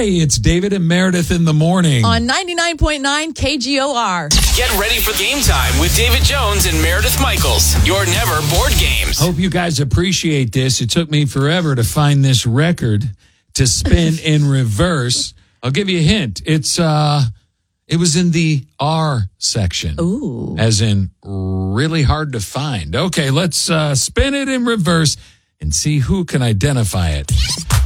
Hey, it's David and Meredith in the morning. On 99.9 KGOR. Get ready for game time with David Jones and Meredith Michaels. Your never board games. Hope you guys appreciate this. It took me forever to find this record to spin in reverse. I'll give you a hint. It was in the R section. Ooh. As in really hard to find. Okay, let's spin it in reverse and see who can identify it.